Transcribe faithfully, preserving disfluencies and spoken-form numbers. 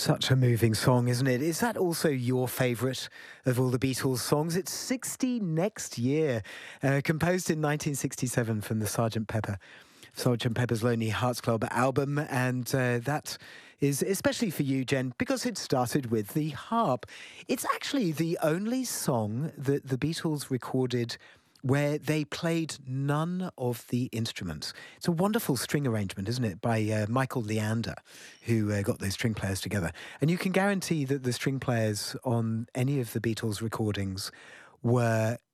Such a moving song, isn't it? Is that also your favourite of all the Beatles songs? It's sixty next year, uh, composed in nineteen sixty-seven from the Sergeant Pepper, Sergeant Pepper's Lonely Hearts Club album, and uh, that is especially for you, Jen, because it started with the harp. It's actually the only song that the Beatles recorded where they played none of the instruments. It's a wonderful string arrangement, isn't it, by uh, Michael Leander, who uh, got those string players together. And you can guarantee that the string players on any of the Beatles recordings were